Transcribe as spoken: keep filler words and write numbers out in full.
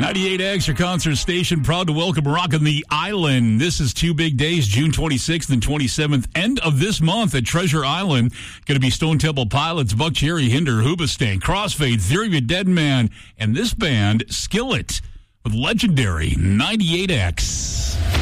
ninety-eight X, your concert station, proud to welcome Rockin' the Island. This is two big days, June twenty-sixth and twenty-seventh, end of this month at Treasure Island. Going to be Stone Temple Pilots, Buckcherry, Hinder, Hoobastank, Crossfade, Theory of a Dead Man, and this band, Skillet, with legendary ninety-eight X.